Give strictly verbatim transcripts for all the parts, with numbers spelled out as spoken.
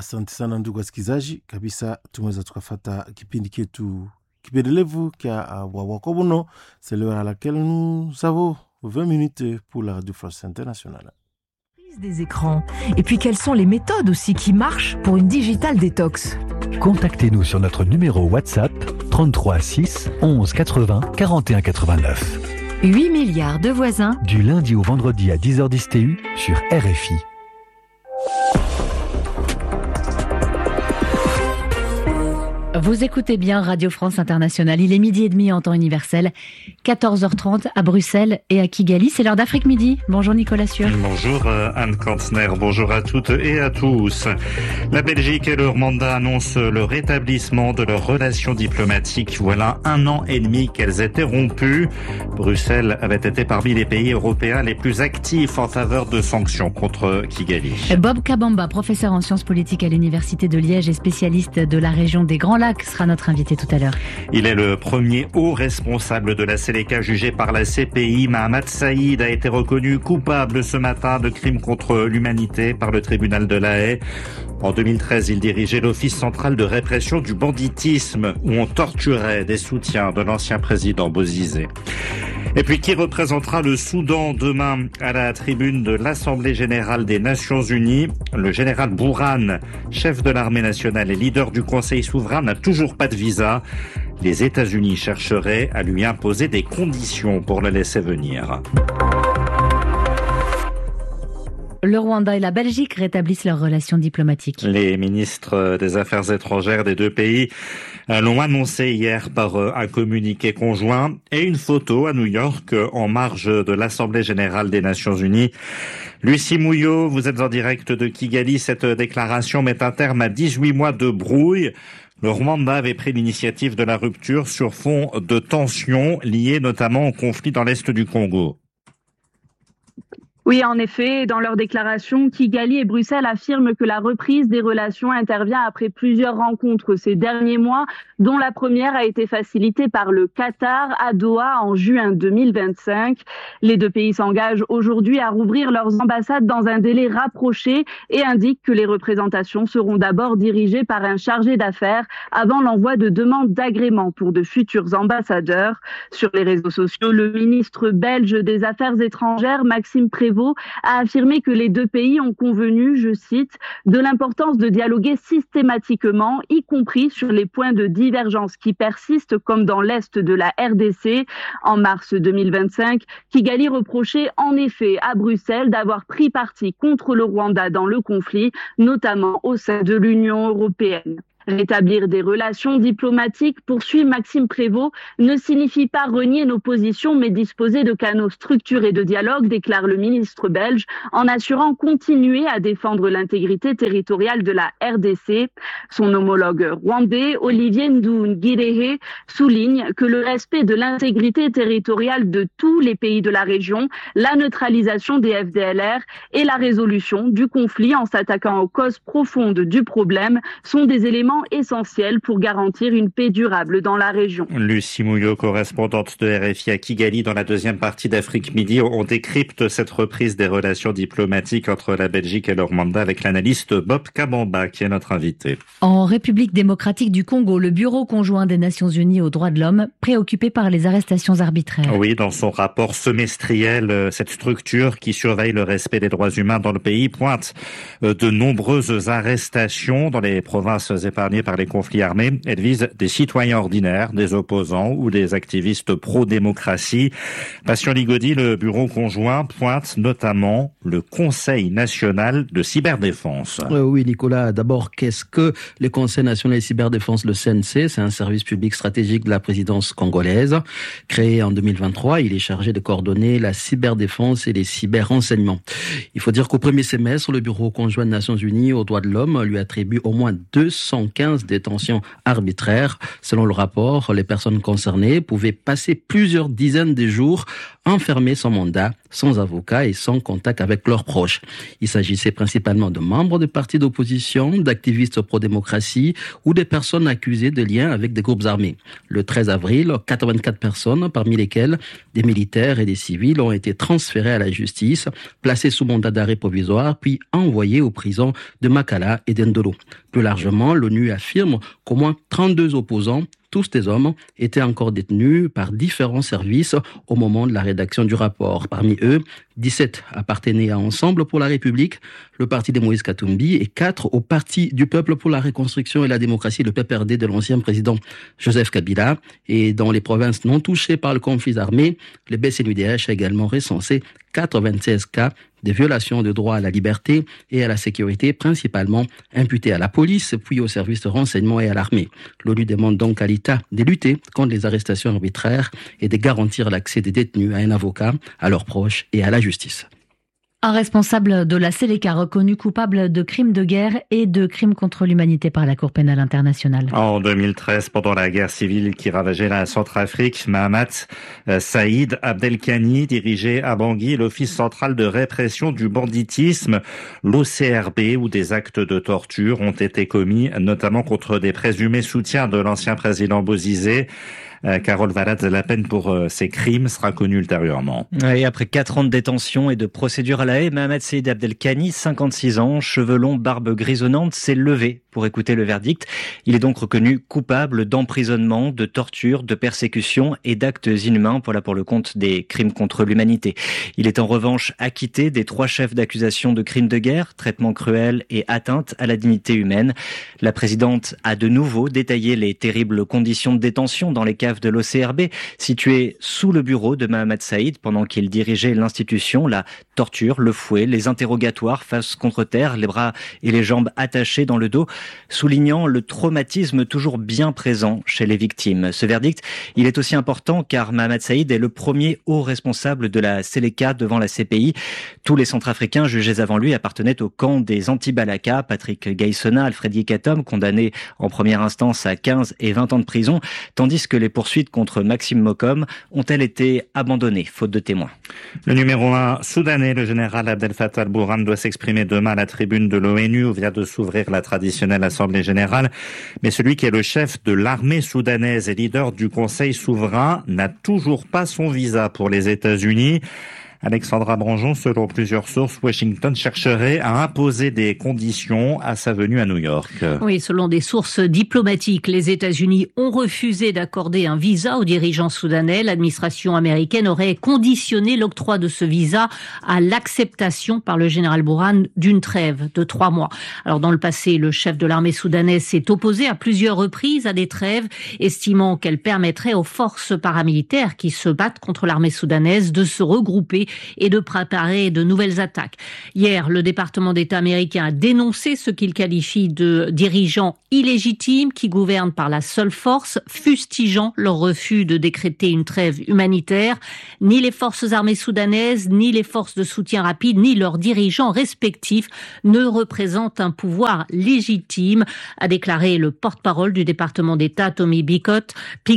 Asante sana ndugu wasikilizaji, kabisa tumeweza tukafata kipindi chetu kipendelevu kia uh, Wawakobuno. C'est l'heure à laquelle nous avons vingt minutes pour la Radio France Internationale. Des écrans. Et puis quelles sont les méthodes aussi qui marchent pour une digital détox? Contactez-nous sur notre numéro WhatsApp trente-trois six onze quatre-vingts quarante et un quatre-vingt-neuf. huit milliards de voisins. Du lundi au vendredi à dix heures dix T U sur R F I. Vous écoutez bien Radio France Internationale. Il est midi et demi en temps universel, quatorze heures trente à Bruxelles et à Kigali. C'est l'heure d'Afrique Midi. Bonjour Nicolas Sueur. Bonjour Anne Kantner. Bonjour à toutes et à tous. La Belgique et le Rwanda annoncent le rétablissement de leurs relations diplomatiques. Voilà un an et demi qu'elles étaient rompues. Bruxelles avait été parmi les pays européens les plus actifs en faveur de sanctions contre Kigali. Bob Kabamba, professeur en sciences politiques à l'Université de Liège et spécialiste de la région des Grands Lacs, sera notre invité tout à l'heure. Il est le premier haut responsable de la Séléka jugé par la C P I. Mahamat Saïd a été reconnu coupable ce matin de crimes contre l'humanité par le tribunal de La Haye. En deux mille treize, il dirigeait l'Office central de répression du banditisme où on torturait des soutiens de l'ancien président Bozizé. Et puis, qui représentera le Soudan demain à la tribune de l'Assemblée générale des Nations unies? Le général Bourhan, chef de l'armée nationale et leader du Conseil souverain, n'a toujours pas de visa. Les États-Unis chercheraient à lui imposer des conditions pour le laisser venir. Le Rwanda et la Belgique rétablissent leurs relations diplomatiques. Les ministres des Affaires étrangères des deux pays l'ont annoncé hier par un communiqué conjoint et une photo à New York en marge de l'Assemblée générale des Nations unies. Lucie Mouillot, vous êtes en direct de Kigali. Cette déclaration met un terme à dix-huit mois de brouille. Le Rwanda avait pris l'initiative de la rupture sur fond de tensions liées notamment au conflit dans l'est du Congo. Oui, en effet, dans leur déclaration, Kigali et Bruxelles affirment que la reprise des relations intervient après plusieurs rencontres ces derniers mois, dont la première a été facilitée par le Qatar à Doha en juin deux mille vingt-cinq. Les deux pays s'engagent aujourd'hui à rouvrir leurs ambassades dans un délai rapproché et indiquent que les représentations seront d'abord dirigées par un chargé d'affaires avant l'envoi de demandes d'agrément pour de futurs ambassadeurs. Sur les réseaux sociaux, le ministre belge des Affaires étrangères, Maxime Prévost, a affirmé que les deux pays ont convenu, je cite, de l'importance de dialoguer systématiquement, y compris sur les points de divergence qui persistent, comme dans l'est de la R D C. En mars deux mille vingt-cinq, Kigali reprochait en effet à Bruxelles d'avoir pris parti contre le Rwanda dans le conflit, notamment au sein de l'Union européenne. Rétablir des relations diplomatiques, poursuit Maxime Prévost, ne signifie pas renier nos positions, mais disposer de canaux structurés de dialogue, déclare le ministre belge, en assurant continuer à défendre l'intégrité territoriale de la R D C. Son homologue rwandais, Olivier Nduhungirehe, souligne que le respect de l'intégrité territoriale de tous les pays de la région, la neutralisation des F D L R et la résolution du conflit en s'attaquant aux causes profondes du problème sont des éléments essentiel pour garantir une paix durable dans la région. Lucie Mouillot, correspondante de R F I à Kigali, dans la deuxième partie d'Afrique Midi. On décrypte cette reprise des relations diplomatiques entre la Belgique et le Rwanda avec l'analyste Bob Kabamba, qui est notre invité. En République démocratique du Congo, le Bureau conjoint des Nations Unies aux droits de l'homme, préoccupé par les arrestations arbitraires. Oui, dans son rapport semestriel, cette structure qui surveille le respect des droits humains dans le pays pointe de nombreuses arrestations dans les provinces épargnées par les conflits armés. Elle vise des citoyens ordinaires, des opposants ou des activistes pro-démocratie. Passion Ligodi, le bureau conjoint pointe notamment le Conseil national de cyberdéfense. Euh, oui, Nicolas, d'abord, qu'est-ce que le Conseil national de cyberdéfense, le C N C? C'est un service public stratégique de la présidence congolaise. Créé en deux mille vingt-trois, il est chargé de coordonner la cyberdéfense et les cyberrenseignements. Il faut dire qu'au premier semestre, le bureau conjoint des Nations Unies aux droits de l'homme lui attribue au moins deux cent quinze détentions arbitraires. Selon le rapport, les personnes concernées pouvaient passer plusieurs dizaines de jours enfermées sans mandat, sans avocat et sans contact avec leurs proches. Il s'agissait principalement de membres de partis d'opposition, d'activistes pro-démocratie ou des personnes accusées de liens avec des groupes armés. Le treize avril, quatre-vingt-quatre personnes, parmi lesquelles des militaires et des civils, ont été transférées à la justice, placées sous mandat d'arrêt provisoire, puis envoyées aux prisons de Makala et d'Endolo. Plus largement, l'ONU affirme qu'au moins trente-deux opposants, tous des hommes, étaient encore détenus par différents services au moment de la rédaction du rapport. Parmi eux, dix-sept appartenaient à Ensemble pour la République, le parti de Moïse Katumbi, et quatre au Parti du Peuple pour la Reconstruction et la Démocratie, le P P R D de l'ancien président Joseph Kabila. Et dans les provinces non touchées par le conflit armé, le B C N U D H a également recensé quatre-vingt-seize cas de violations de droit à la liberté et à la sécurité, principalement imputés à la police, puis aux services de renseignement et à l'armée. L'ONU demande donc à l'État de lutter contre les arrestations arbitraires et de garantir l'accès des détenus à un avocat, à leurs proches et à la justice. Un responsable de la Séléka reconnu coupable de crimes de guerre et de crimes contre l'humanité par la Cour pénale internationale. En deux mille treize, pendant la guerre civile qui ravageait la Centrafrique, Mahamat Saïd Abdelkani dirigeait à Bangui l'Office central de répression du banditisme, l'O C R B, où des actes de torture ont été commis, notamment contre des présumés soutiens de l'ancien président Bozizé. Carole Valade, la peine pour ces crimes sera connue ultérieurement. Et après quatre ans de détention et de procédure à la haie, Mahamat Saïd Abdelkani, cinquante-six ans, cheveux longs, barbe grisonnante, s'est levé pour écouter le verdict. Il est donc reconnu coupable d'emprisonnement, de torture, de persécution et d'actes inhumains pour, là, pour le compte des crimes contre l'humanité. Il est en revanche acquitté des trois chefs d'accusation de crimes de guerre, traitement cruel et atteinte à la dignité humaine. La présidente a de nouveau détaillé les terribles conditions de détention dans les caves de l'O C R B, situé sous le bureau de Mahamat Saïd pendant qu'il dirigeait l'institution. La torture, le fouet, les interrogatoires face contre terre, les bras et les jambes attachés dans le dos, soulignant le traumatisme toujours bien présent chez les victimes. Ce verdict, il est aussi important car Mahamat Saïd est le premier haut responsable de la Séléka devant la C P I. Tous les Centrafricains jugés avant lui appartenaient au camp des anti-Balaka. Patrick Gaïssona, Alfred Yekatom, condamnés en première instance à quinze et vingt ans de prison, tandis que les poursuites contre Maxime Mokom ont-elles été abandonnées, faute de témoins. Le numéro un soudanais, le général Abdel Fattah al-Burhan, doit s'exprimer demain à la tribune de l'ONU où vient de s'ouvrir la traditionnelle Assemblée générale. Mais celui qui est le chef de l'armée soudanaise et leader du Conseil souverain n'a toujours pas son visa pour les États-Unis. Alexandra Branjon, selon plusieurs sources, Washington chercherait à imposer des conditions à sa venue à New York. Oui, selon des sources diplomatiques, les États-Unis ont refusé d'accorder un visa aux dirigeants soudanais. L'administration américaine aurait conditionné l'octroi de ce visa à l'acceptation par le général Burhan d'une trêve de trois mois. Alors, dans le passé, le chef de l'armée soudanaise s'est opposé à plusieurs reprises à des trêves, estimant qu'elles permettraient aux forces paramilitaires qui se battent contre l'armée soudanaise de se regrouper et de préparer de nouvelles attaques. Hier, le département d'État américain a dénoncé ce qu'il qualifie de dirigeants illégitimes qui gouvernent par la seule force, fustigeant leur refus de décréter une trêve humanitaire. Ni les forces armées soudanaises, ni les forces de soutien rapide, ni leurs dirigeants respectifs ne représentent un pouvoir légitime, a déclaré le porte-parole du département d'État, Tommy Piggott.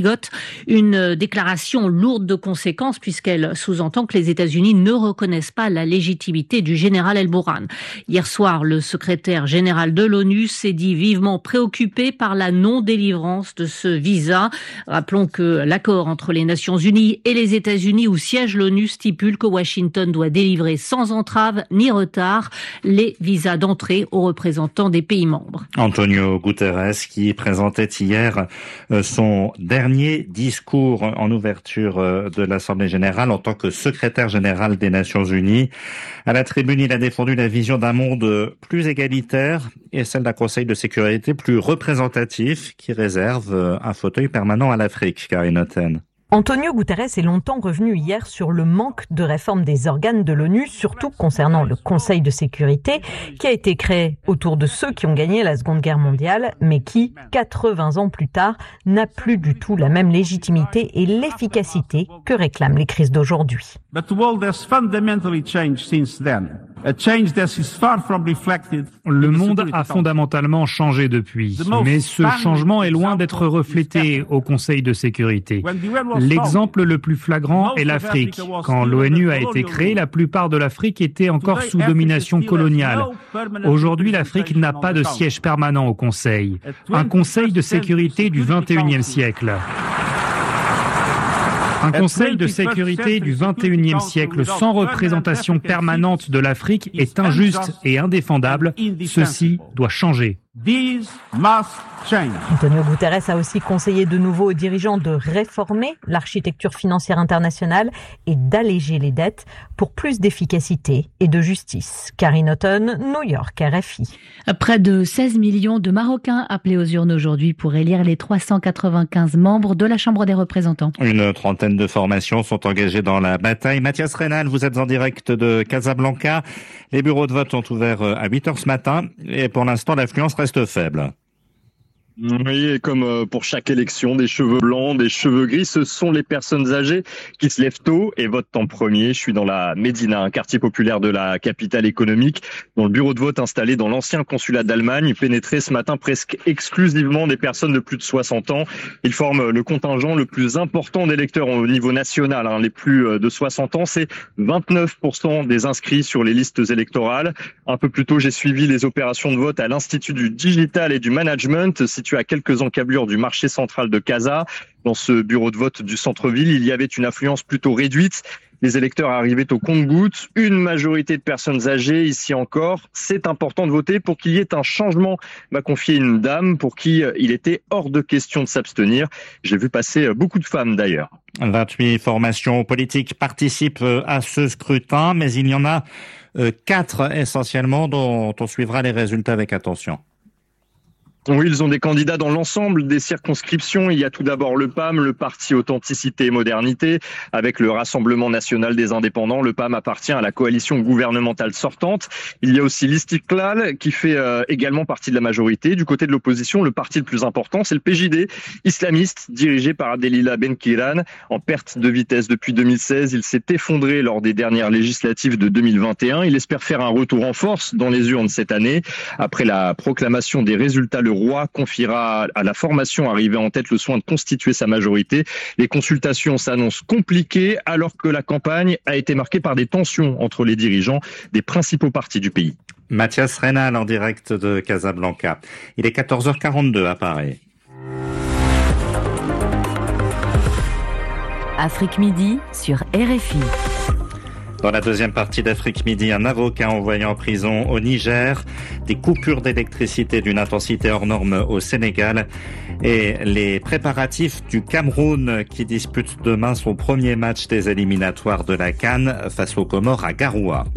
Une déclaration lourde de conséquences puisqu'elle sous-entend que les États-Unis ne reconnaissent pas la légitimité du général El-Burhan. Hier soir, le secrétaire général de l'ONU s'est dit vivement préoccupé par la non-délivrance de ce visa. Rappelons que l'accord entre les Nations Unies et les États-Unis où siège l'ONU stipule que Washington doit délivrer sans entrave ni retard les visas d'entrée aux représentants des pays membres. Antonio Guterres qui présentait hier son dernier discours en ouverture de l'Assemblée générale en tant que secrétaire général des Nations Unies. À la tribune, il a défendu la vision d'un monde plus égalitaire et celle d'un Conseil de sécurité plus représentatif qui réserve un fauteuil permanent à l'Afrique. Karine Otten. Antonio Guterres est longtemps revenu hier sur le manque de réforme des organes de l'ONU, surtout concernant le Conseil de sécurité, qui a été créé autour de ceux qui ont gagné la Seconde Guerre mondiale, mais qui, quatre-vingts ans plus tard, n'a plus du tout la même légitimité et l'efficacité que réclament les crises d'aujourd'hui. But the world has fundamentally changed since then. Le monde a fondamentalement changé depuis, mais ce changement est loin d'être reflété au Conseil de sécurité. L'exemple le plus flagrant est l'Afrique. Quand l'ONU a été créée, la plupart de l'Afrique était encore sous domination coloniale. Aujourd'hui, l'Afrique n'a pas de siège permanent au Conseil. Un Conseil de sécurité du vingt et unième siècle. Un Conseil de sécurité du vingt et unième siècle sans représentation permanente de l'Afrique est injuste et indéfendable. Ceci doit changer. Antonio Guterres a aussi conseillé de nouveau aux dirigeants de réformer l'architecture financière internationale et d'alléger les dettes pour plus d'efficacité et de justice. Karine Houghton, New York, R F I. Près de seize millions de Marocains appelés aux urnes aujourd'hui pour élire les trois cent quatre-vingt-quinze membres de la Chambre des représentants. Une trentaine de formations sont engagées dans la bataille. Mathias Reynal, vous êtes en direct de Casablanca. Les bureaux de vote sont ouverts à huit heures ce matin et pour l'instant l'affluence reste faible. Oui, et comme pour chaque élection, des cheveux blancs, des cheveux gris, ce sont les personnes âgées qui se lèvent tôt et votent en premier. Je suis dans la Médina, un quartier populaire de la capitale économique, dont le bureau de vote installé dans l'ancien consulat d'Allemagne pénétrait ce matin presque exclusivement des personnes de plus de soixante ans. Ils forment le contingent le plus important d'électeurs au niveau national. Hein. Les plus de soixante ans, c'est vingt-neuf pour cent des inscrits sur les listes électorales. Un peu plus tôt, j'ai suivi les opérations de vote à l'Institut du Digital et du Management, situé à quelques encablures du marché central de Casa. Dans ce bureau de vote du centre-ville, il y avait une affluence plutôt réduite. Les électeurs arrivaient au compte-gouttes, une majorité de personnes âgées ici encore. C'est important de voter pour qu'il y ait un changement, m'a confié une dame pour qui il était hors de question de s'abstenir. J'ai vu passer beaucoup de femmes d'ailleurs. vingt-huit formations politiques participent à ce scrutin, mais il y en a quatre essentiellement dont on suivra les résultats avec attention. Oui, ils ont des candidats dans l'ensemble des circonscriptions. Il y a tout d'abord le P A M, le Parti Authenticité et Modernité, avec le Rassemblement National des Indépendants. Le P A M appartient à la coalition gouvernementale sortante. Il y a aussi l'Istiklal, qui fait euh, également partie de la majorité. Du côté de l'opposition, le parti le plus important, c'est le P J D, islamiste, dirigé par Abdelila Benkiran. En perte de vitesse depuis deux mille seize, il s'est effondré lors des dernières législatives de deux mille vingt et un. Il espère faire un retour en force dans les urnes cette année. Après la proclamation des résultats, le roi confiera à la formation arrivée en tête le soin de constituer sa majorité. Les consultations s'annoncent compliquées alors que la campagne a été marquée par des tensions entre les dirigeants des principaux partis du pays. Mathias Reynal en direct de Casablanca. Il est quatorze heures quarante-deux à Paris. Afrique Midi sur R F I. Dans la deuxième partie d'Afrique Midi, un avocat envoyé en prison au Niger, des coupures d'électricité d'une intensité hors norme au Sénégal et les préparatifs du Cameroun qui dispute demain son premier match des éliminatoires de la CAN face aux Comores à Garoua.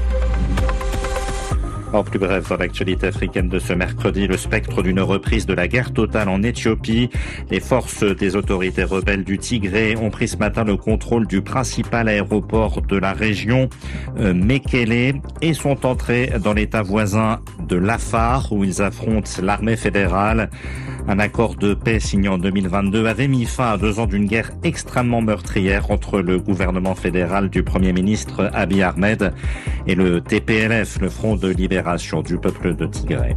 En plus bref, dans l'actualité africaine de ce mercredi, le spectre d'une reprise de la guerre totale en Éthiopie. Les forces des autorités rebelles du Tigré ont pris ce matin le contrôle du principal aéroport de la région, euh, Mekele, et sont entrés dans l'état voisin de l'Afar, où ils affrontent l'armée fédérale. Un accord de paix signé en deux mille vingt-deux avait mis fin à deux ans d'une guerre extrêmement meurtrière entre le gouvernement fédéral du Premier ministre Abiy Ahmed et le T P L F, le Front de libération du peuple de Tigré.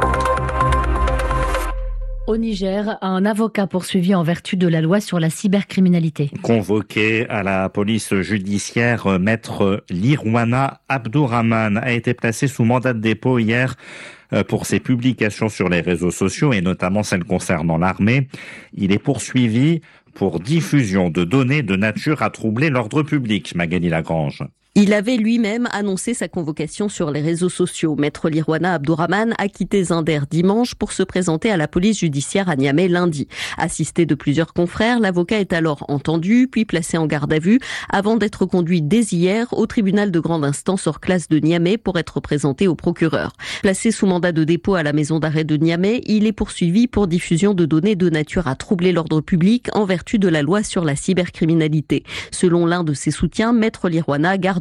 Au Niger, un avocat poursuivi en vertu de la loi sur la cybercriminalité. Convoqué à la police judiciaire, maître Lirwana Abdourahmane a été placé sous mandat de dépôt hier pour ses publications sur les réseaux sociaux et notamment celles concernant l'armée. Il est poursuivi pour diffusion de données de nature à troubler l'ordre public. Magali Lagrange. Il avait lui-même annoncé sa convocation sur les réseaux sociaux. Maître Lirwana Abdourahmane a quitté Zinder dimanche pour se présenter à la police judiciaire à Niamey lundi. Assisté de plusieurs confrères, l'avocat est alors entendu, puis placé en garde à vue, avant d'être conduit dès hier au tribunal de grande instance hors classe de Niamey pour être présenté au procureur. Placé sous mandat de dépôt à la maison d'arrêt de Niamey, il est poursuivi pour diffusion de données de nature à troubler l'ordre public en vertu de la loi sur la cybercriminalité. Selon l'un de ses soutiens, Maître Lirwana garde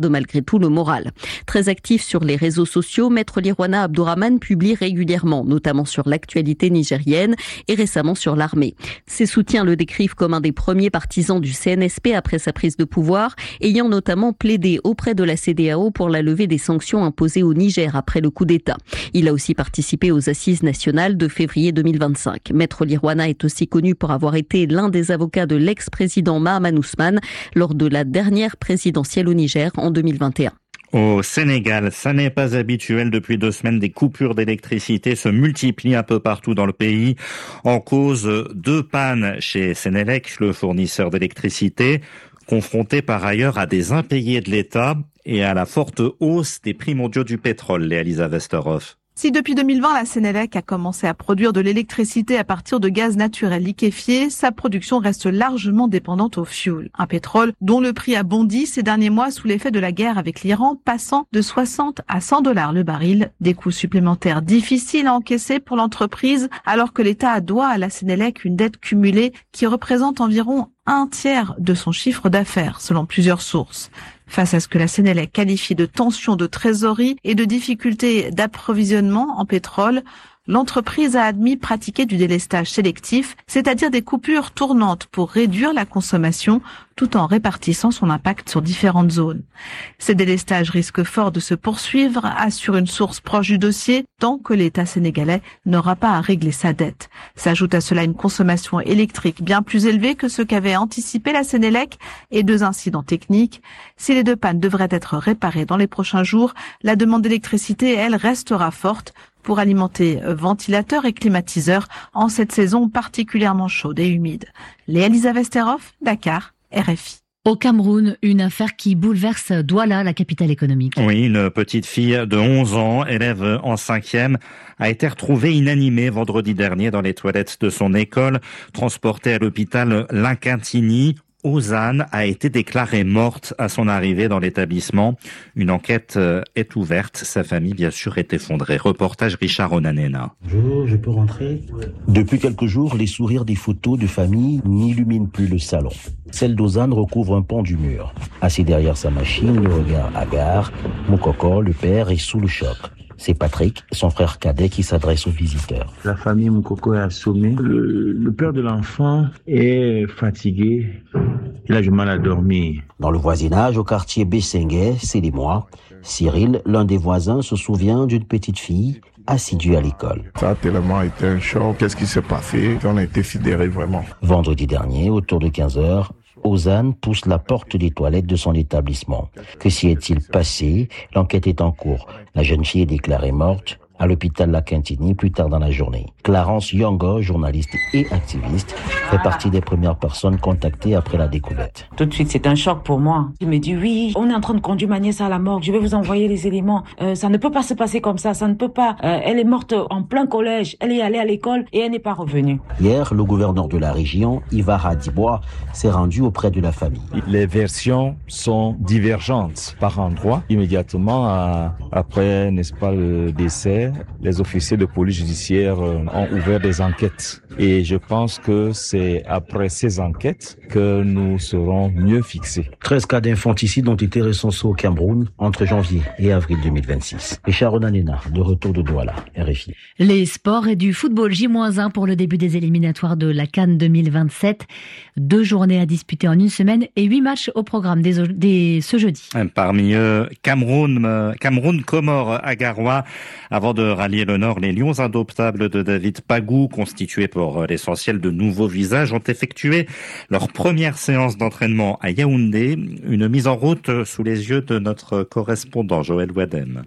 garde malgré tout le moral. Très actif sur les réseaux sociaux, Maître Lirwana Abdourahmane publie régulièrement, notamment sur l'actualité nigérienne et récemment sur l'armée. Ses soutiens le décrivent comme un des premiers partisans du C N S P après sa prise de pouvoir, ayant notamment plaidé auprès de la C E D E A O pour la levée des sanctions imposées au Niger après le coup d'État. Il a aussi participé aux assises nationales de février deux mille vingt-cinq. Maître Lirwana est aussi connu pour avoir été l'un des avocats de l'ex-président Mahaman Ousmane lors de la dernière présidentielle au Niger en deux mille vingt et un. Au Sénégal, ça n'est pas habituel. Depuis deux semaines, des coupures d'électricité se multiplient un peu partout dans le pays. En cause, deux pannes chez Sénélec, le fournisseur d'électricité, confronté par ailleurs à des impayés de l'État et à la forte hausse des prix mondiaux du pétrole. Léa-Lisa Westerhoff. Si depuis deux mille vingt, la Sénélec a commencé à produire de l'électricité à partir de gaz naturel liquéfié, sa production reste largement dépendante au fioul. Un pétrole dont le prix a bondi ces derniers mois sous l'effet de la guerre avec l'Iran, passant de soixante à cent dollars le baril. Des coûts supplémentaires difficiles à encaisser pour l'entreprise, alors que l'État doit à la Sénélec une dette cumulée qui représente environ un tiers de son chiffre d'affaires, selon plusieurs sources. Face à ce que la Sénélec qualifie de tension de trésorerie et de difficultés d'approvisionnement en pétrole, l'entreprise a admis pratiquer du délestage sélectif, c'est-à-dire des coupures tournantes pour réduire la consommation tout en répartissant son impact sur différentes zones. Ces délestages risquent fort de se poursuivre, assure une source proche du dossier, tant que l'État sénégalais n'aura pas à régler sa dette. S'ajoute à cela une consommation électrique bien plus élevée que ce qu'avait anticipé la Sénélec et deux incidents techniques. Si les deux pannes devraient être réparées dans les prochains jours, la demande d'électricité, elle, restera forte pour alimenter ventilateurs et climatiseurs en cette saison particulièrement chaude et humide. Léa-Lisa Westerhoff, Dakar, R F I. Au Cameroun, une affaire qui bouleverse Douala, la capitale économique. Oui, une petite fille de onze ans, élève en cinquième, a été retrouvée inanimée vendredi dernier dans les toilettes de son école, transportée à l'hôpital Linkintini. Ozane a été déclarée morte à son arrivée dans l'établissement. Une enquête est ouverte. Sa famille, bien sûr, est effondrée. Reportage Richard Onanena. Bonjour, je peux rentrer? Depuis quelques jours, les sourires des photos de famille n'illuminent plus le salon. Celle d'Ozane recouvre un pan du mur. Assis derrière sa machine, le regard hagard, Moukoko, le père, est sous le choc. C'est Patrick, son frère cadet, qui s'adresse aux visiteurs. La famille Moukoko est assommée. Le, le père de l'enfant est fatigué. Il a du mal à dormir. Dans le voisinage, au quartier Bessengue, c'est les mois. Cyril, l'un des voisins, se souvient d'une petite fille assidue à l'école. Ça a tellement été un choc. Qu'est-ce qui s'est passé? On a été sidérés vraiment. Vendredi dernier, autour de quinze heures, Ozane pousse la porte des toilettes de son établissement. Que s'y est-il passé? L'enquête est en cours. La jeune fille est déclarée morte à l'hôpital Linkintini plus tard dans la journée. Clarence Yongo, journaliste et activiste, fait partie des premières personnes contactées après la découverte. Tout de suite, c'est un choc pour moi. Il me dit oui, on est en train de conduire ma nièce à la morgue, je vais vous envoyer les éléments. Euh, ça ne peut pas se passer comme ça, ça ne peut pas. Euh, elle est morte en plein collège, elle est allée à l'école et elle n'est pas revenue. Hier, le gouverneur de la région, Ivar Hadibois, s'est rendu auprès de la famille. Les versions sont divergentes par endroits. Immédiatement euh, après, n'est-ce pas, le décès, les officiers de police judiciaire ont ouvert des enquêtes. Et je pense que c'est après ces enquêtes que nous serons mieux fixés. treize cas d'infanticide ont été recensés au Cameroun entre janvier et avril deux mille vingt-six. Richard Onanena, de retour de Douala, R F I. Les sports et du football J moins un pour le début des éliminatoires de la CAN deux mille vingt-sept. Deux journées à disputer en une semaine et huit matchs au programme dès, dès ce jeudi. Parmi eux, Cameroun, Cameroun, Comores, Agarois. Avant de rallier le Nord, les Lions indoptables de David Pagou, constitués pour l'essentiel de nouveaux visages, ont effectué leur première séance d'entraînement à Yaoundé. Une mise en route sous les yeux de notre correspondant Joël Wadem.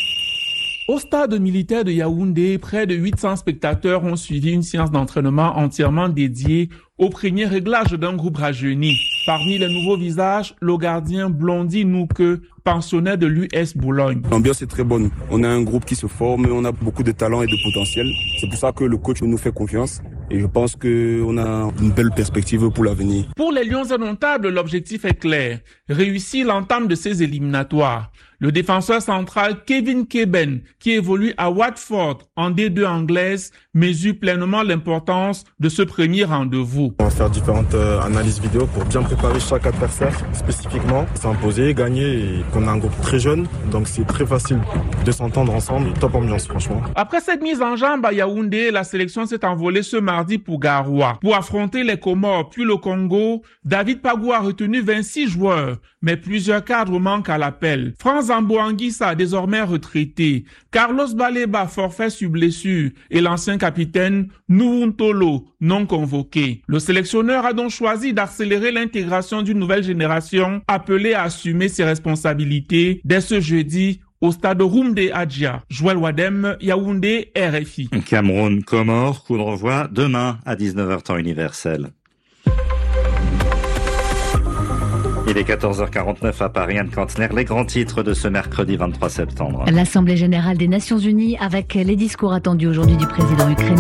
Au stade militaire de Yaoundé, près de huit cents spectateurs ont suivi une séance d'entraînement entièrement dédiée au premier réglage d'un groupe rajeuni. Parmi les nouveaux visages, le gardien Blondi Nouke, pensionnaire de l'U S Boulogne. L'ambiance est très bonne. On a un groupe qui se forme, on a beaucoup de talent et de potentiel. C'est pour ça que le coach nous fait confiance et je pense qu'on a une belle perspective pour l'avenir. Pour les Lions indomptables, l'objectif est clair. Réussir l'entame de ces éliminatoires. Le défenseur central Kevin Keben, qui évolue à Watford en D deux anglaise, mesure pleinement l'importance de ce premier rendez-vous. On va faire différentes euh, analyses vidéo pour bien préparer chaque adversaire spécifiquement, s'imposer, gagner, et qu'on a un groupe très jeune, donc c'est très facile de s'entendre ensemble. Top ambiance, franchement. Après cette mise en jambe à Yaoundé, la sélection s'est envolée ce mardi pour Garoua. Pour affronter les Comores puis le Congo, David Pagou a retenu vingt-six joueurs, mais plusieurs cadres manquent à l'appel. Franz Ambouanguissa, désormais retraité, Carlos Baleba, forfait sur blessure, et l'ancien capitaine Nuuntolo, non convoqué. Le sélectionneur a donc choisi d'accélérer l'intégration d'une nouvelle génération appelée à assumer ses responsabilités dès ce jeudi au stade Roumde Adjia. Joël Wadem, Yaoundé, R F I. Cameroun, Comores, coup de renvoi demain à dix-neuf heures temps universel. Il est quatorze heures quarante-neuf à Paris, Anne Kantner, les grands titres de ce mercredi vingt-trois septembre. L'Assemblée générale des Nations unies avec les discours attendus aujourd'hui du président ukrainien.